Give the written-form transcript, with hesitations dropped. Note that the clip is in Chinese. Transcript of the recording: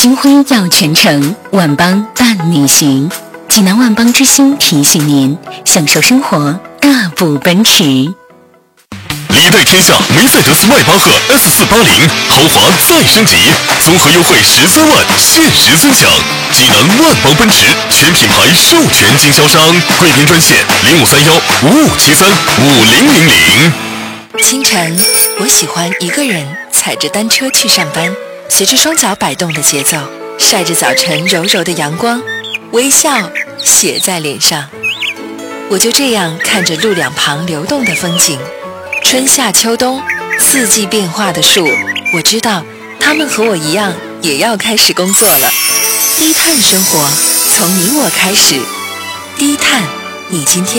星辉耀全城，万邦伴你行。济南万邦之星提醒您，享受生活，大步奔驰。 历代天下梅赛德斯迈巴赫 S480豪华再升级，综合优惠13万，限时尊享。济南万邦奔驰全品牌授权经销商，贵宾专线053155735000。 清晨，我喜欢一个人踩着单车去上班，随着双脚摆动的节奏，晒着早晨柔柔的阳光，微笑写在脸上。我就这样看着路两旁流动的风景，春夏秋冬四季变化的树，我知道他们和我一样也要开始工作了。低碳生活从你我开始，低碳你今天